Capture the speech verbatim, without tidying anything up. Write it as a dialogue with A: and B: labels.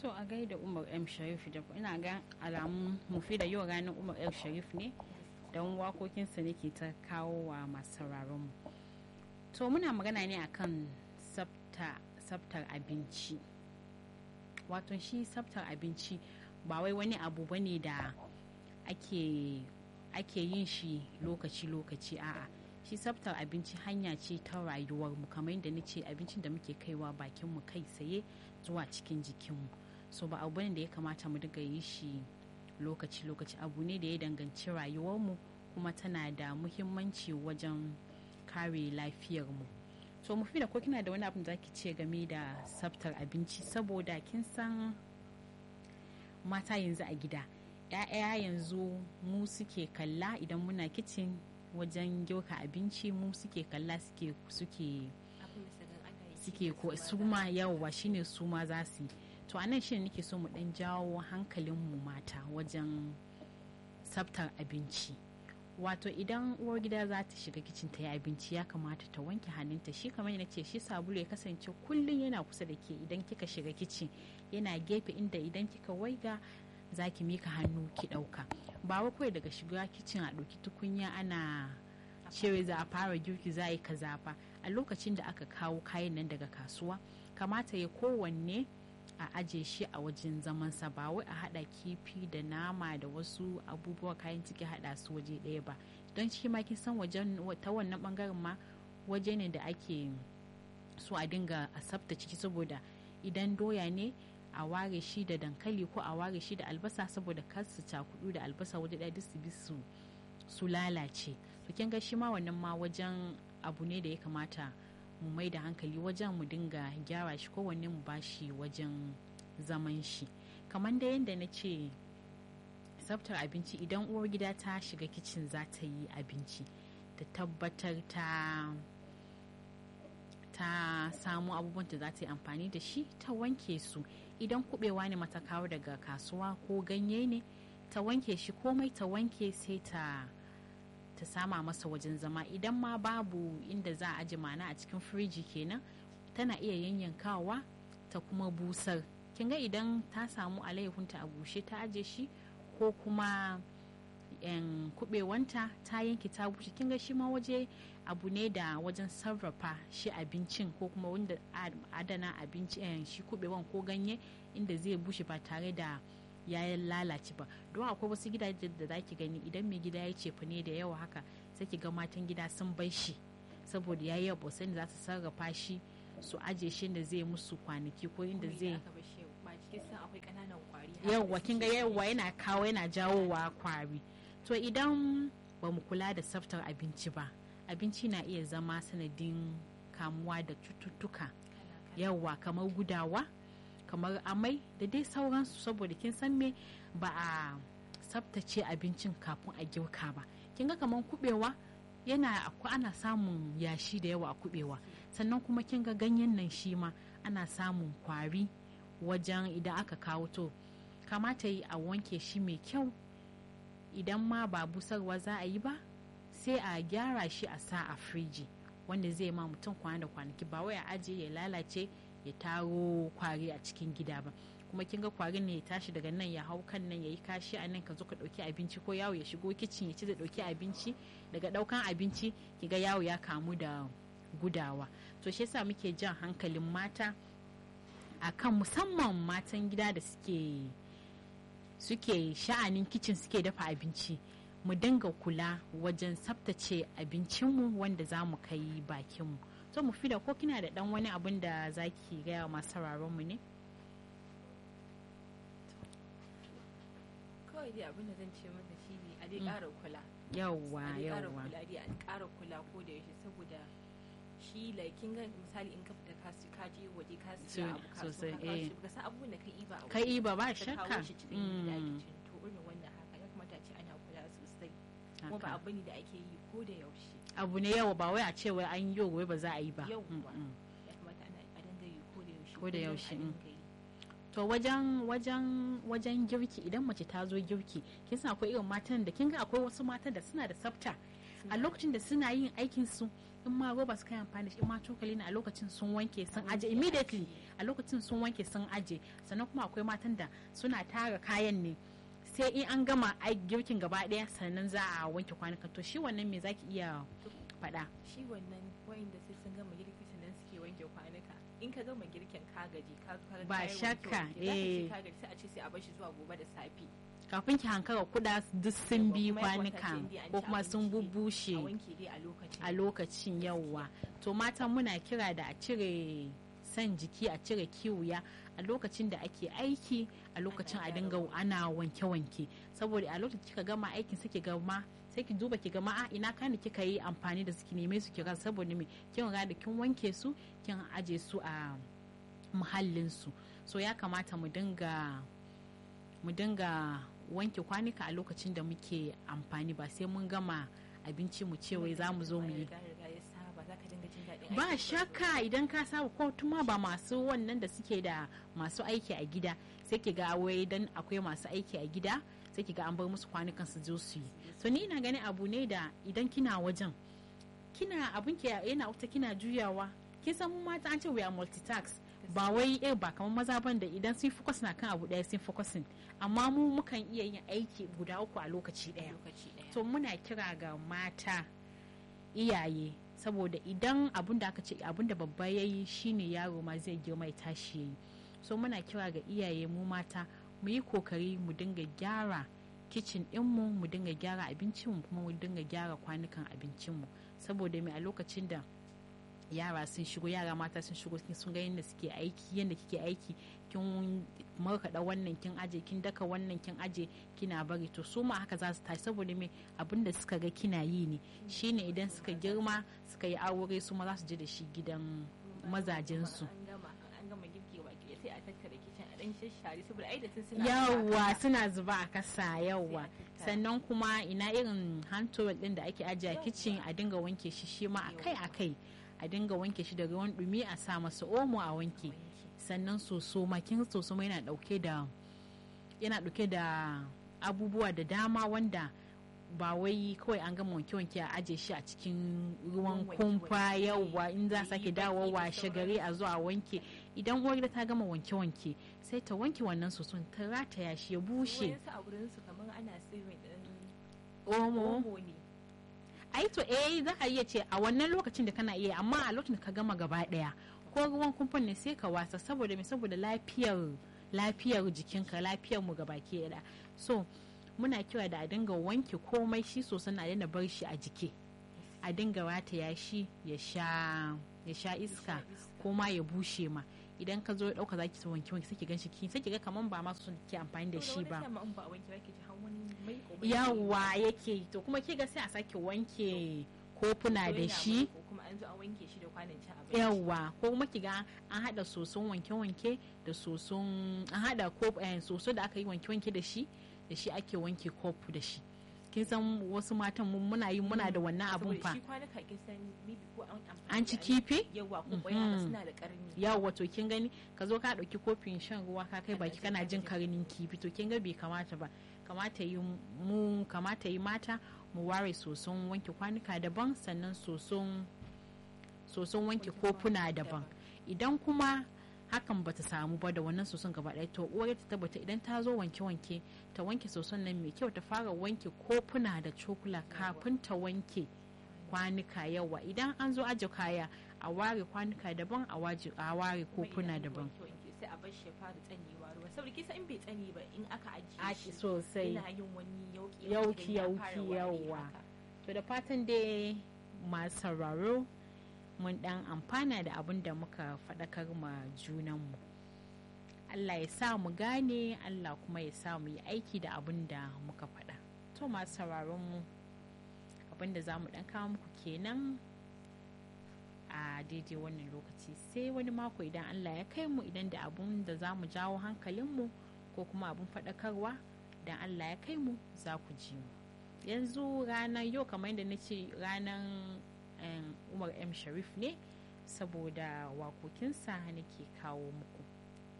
A: To a gaida Umar M Sharif da ina ga alamun mufi da yau ranar Umar M Sharif ne don wakokinsa nake ta kawo wa masu sauraron mu. To muna magana ne akan tsafta tsaftar abinci. Wato shi tsaftar abinci ba wai wani abu bane da ake ake yin shi lokaci-lokaci, a'a. Shi tsaftar abinci hanya ce ta rayuwar mu, kamar yadda nace abincin da muke kaiwa bakin mu kai tsaye zuwa cikin jikin mu. So ba abu ne da ya kamata mu dinga yi shi lokaci-lokaci, abu ne da ya danganci rayuwar mu kuma tana da muhimmanci wajen kare lafiyar mu. So mu fi da ko kina da wani abu da zaki ce game da tsaftar abinci, saboda kin san mata yanzu a gida, 'ya'ya yanzu mu suke kalla idan muna kicin wajen girka abinci, mu suke kalla suke suke suke ko su ma yawa shine su ma za su yi. To anan shine nake so mu dan jawo hankalin mu mata wajen tsaftar abinci. Wato idan uwar gida za ta shiga kicin ta yi abinci, ya kamata ta wanke hannunta. Shi kamar yana ce shi sabulu ya kasance kullum yana kusa da ke idan kika shiga kicin, yana gefe inda idan kika waiga za ki mika hannu ki ɗauka. Ba wai kawai daga shiga kicin a ɗauki tukunya ana cewa za a fara girki za a yi kaza fa. A lokacin da aka kawo kayan nan daga kasuwa, kamata ya kowanne a aje shi a wajen zamansa, ba wai a haɗa kifi da nama da wasu abubuwa kayan ciki haɗa su waje ɗaya ba. Don shi ma kin san wajen ta wannan ɓangaren ma waje ne da ake so a dinga a tsaftace ciki, saboda idan doya ne a ware shi da dankali ko a ware shi da albasa, saboda kar su cakudu da albasa waje ɗaya duk su bi su su lalace. To kin ga shi ma wannan ma wajen abu ne da ya kamata mu mai da hankali wajen mu dinga gyara shi, kowanne mu bashi wajen zaman shi. Kamar da yadda na ce tsaftar abinci, idan uwar gida ta shiga kicin za ta yi abinci, ta tabbatar ta ta samu abubuwan da za ta yi amfani da shi, ta wanke su. Idan kubewa ne mata kawo daga kasuwa ko ganye ne, ta wanke shi komai, ta wanke sai ta ta sama masa wajen zama. Idan ma babu inda za a aje, mana a cikin firiji kenan, tana iya yanyankawa ta kuma busar. Kin ga idan ta samu alayyahunta a bushe ta aje shi, ko kuma yan kubewanta ta yanke ta bushe, kin ga shi ma waje abu ne da wajen sarrafa shi abincin, ko kuma wanda adana abinci shi kubewan ko ganye inda zai bushe ba tare da ya lalace ba. Don akwai wasu gidaje da zaki gani idan mai gida ya cefa ne da yawa haka, sai ki ga matan gida sun bai shi saboda ya yi yabo, sai za su sarrafa shi su aje shi da zai musu kwanaki, ko inda zai yawa kin ga yawa yana kawo yana jawowa kwari. To idan ba mu kula da tsaftar abinci ba, abinci na iya zama sanadin kamuwa da cututtuka yawa, kamar gudawa, kamar amai da dai sauransu, saboda kin san me, ba a tsaftace abincin kafin a girka ba. Kin ga kamar kubewa yana akwai ana samun yashi da yawa a kubewa, sannan kuma kin ga ganyen nan shi ma ana samun kwari wajen idan aka kawo. To kamata yi a wanke shi mai kyau, idan ma ba busarwa za a yi ba sai a gyara shi a sa a firiji, wanda zai ma mutum kwana da kwanaki, ba wai a ajiye ya lalace ya taro kwari a cikin gida ba. Kuma kin ga kwarin ne ya tashi daga nan ya hau kan nan ya yi kashi a nan, ka zo ka dauki abinci, ko yawo ya shigo kicin ya ci da dauki abinci, daga daukan abinci ki ga yawo ya kamu da gudawa. To shi yasa muke jan hankalin mata akan, musamman matan gida da suke suke sha'anin kicin, suke dafa abinci, mu dinga kula wajen tsaftace abincinmu wanda za mu kai bakinmu. To mu fi da ko kina da dan wani abun da zaki gaya wa masu sauraron mu ne?
B: Kawai dai abin da zan ce maka shi ne a dai ƙara kula.
A: Yawwa
B: yawwa. A
A: yawwa.
B: dai ƙara kula ko da yaushe, saboda shi like kin ga misali in ka fita ka ka je waje ka siya abu ka so ka kawo ka san abubuwan da ka iba a
A: Ka iba ba shakka.
B: ka kawo shi cikin gida kicin. To irin wannan haka ya kamata a ce ana kula sosai, kuma ba abu ne da ake yi ko da yaushe.
A: Abu ne yawa, ba wai a ce wai an yi wai ba za a yi ba.
B: Yawwa ya kamata a dinga yi ko da yaushe.
A: Ko da yaushe.
B: a dinga yi.
A: To wajen wajen wajen girki, idan mace ta zo girki, kin san akwai irin matan da kin ga akwai wasu matan da suna da tsafta, a lokacin da suna yin aikin su in ma roba suka yi amfani da shi in ma cokali ne a lokacin sun wanke sun aje immediately a lokacin sun wanke sun aje. Sannan kuma akwai matan da suna tara kayan ne sai in an gama girkin gaba daya sannan za a wanke kwanukan. To shi wannan me zaki iya faɗa?
B: Shi wannan wayanda sai sun gama girki sannan suke wanke kwanuka, in ka gama girkin ka gaji ka
A: ba shakka
B: eh ka gaji sai a ce sai a bar shi zuwa gobe da safe
A: kafin ki hankara kuda duk sun bi kwanuka ko kuma sun bubushe a lokacin. Yawwa to mata muna kira da a cire san jiki, a cire kiwuya a lokacin da ake aiki, a lokacin a dinga ana wanke-wanke, saboda a lokacin kika gama aikin sai ki gama sai ki duba ki gama a ina kana kika yi amfani da su ki neme su ki ga, saboda me kin ga da kin wanke su kin aje su a muhallin su. So ya kamata mu dinga mu dinga wanke kwanuka a lokacin da muke amfani, ba sai mun gama abinci mu ce wai za mu zo mu yi. Ba shakka idan ka saba, ko tuma ba masu wannan da suke da masu aiki a gida sai ki ga wai dan akwai masu aiki a gida sai ki ga an bar musu kwanukan su zo su yi. So ni ina gani abu ne da idan kina wajen kina abun ki yana wuta kina juyawa, kin san mu mata an ce we are multitask, ba wai eh ba kamar maza ban da idan sun focus na kan abu daya sun focusin, amma mu mukan iya yin aiki guda uku a lokaci daya. To muna kira ga mata iyaye, saboda idan abun da aka ce abun da babba yayi shine yaro ma zai girma ya tashi yayi. So muna kira ga iyaye mu mata mu yi kokari mu dinga gyara kitchen dinmu, mu dinga gyara abincinmu, kuma mu dinga gyara kwanukan abincinmu, saboda mai a lokacin da yara sun shigo, yara mata sun shigo sun ga yadda suke aiki, yadda kike aiki, kin markaɗa wannan kin aje, kin daka wannan kin aje kina bari, to su ma haka za su tashi, saboda me abin da suka ga kina yi ne shine idan suka girma suka yi aure su ma za su je da shi gidan mazajensu. Yawwa suna zuba a kasa. Yawwa sannan kuma ina irin hand towel din da ake ajiye a kicin a dinga wanke shi shi ma akai akai, a dinga wanke shi da ruwan dumi, a sa masa omo a wanke. Sannan soso ma kin soso ma yana dauke da yana dauke da abubuwa da dama wanda ba wai kawai an gama wanke-wanke a aje shi a cikin ruwan kumfa. Yawwa in za sake dawo washe gari a zo a wanke, idan uwar da ta gama wanke-wanke sai ta wanke wannan soson ta rataya shi ya bushe. Omo ai to eh za a iya ce a wannan lokacin da kana iya, amma a lokacin da ka gama gaba daya ko ruwan kumfan ne sai ka wasa, saboda me saboda lafiyar lafiyar jikinka, lafiyar mu gabaki ɗaya. So muna kira da a dinga wanke komai, shi sosan a daina bar shi a jike, a dinga rataya shi ya sha ya sha iska ko ma ya bushe ma. Idan ka zo ya dauka zaki wanke wanke sai ki ganshi ki sai ki ga kaman ba ma son ki amfani da shi ba. Yawwa yake to kuma ki ga sai a sake wanke kofuna da shi. Yawwa ko kuma ki ga an hada soson wanke wanke da soson an hada ko soso da aka yi wanke wanke da shi da shi ake wanke kofu da shi. Kin san wasu matan mun muna yi muna da wannan abun fa. An ci kifi? Yawwa to kin gani ka zo ka dauki kofin shan ruwa ka kai baki kana jin karnin kifi, to kin ga bai kamata ba. Kamata yi mu kamata yi mata mu ware soson wanke kwanuka daban, sannan soson soson wanke kofuna daban. Idan kuma hakan bata samu ba da wannan soson gaba ɗaya, to uwar ta tabbata idan ta zo wanke-wanke ta wanke soson nan mai kyau, ta fara wanke kofuna da cokula kafin ta wanke kwanuka. Yawa idan an zo aje kaya a ware kwanuka daban, a ware kofuna daban.
B: Sai a bar shi ya fara tsanewa ruwa, saboda kisa in bai tsane ba in aka ajiye shi
A: sosai
B: yana yin wani yauki
A: yauki yauki. Yawa to da fatan dai masu sauraro mun dan amfana da abin da muka faɗakar ma junanmu. Allah ya sa mu gane, Allah kuma ya sa mu yi aiki da abin da muka faɗa. To masu sauraron mu abin da za mu dan kawo muku kenan a daidai wannan lokaci, sai wani mako idan Allah ya kai mu, idan da abun da za mu jawo hankalinmu ko kuma abun faɗakarwa, idan Allah ya kai mu za ku ji mu. Yanzu ranar yau kamar yadda na ce ranar Umar M Sharif ne, saboda wakokinsa nake kawo muku.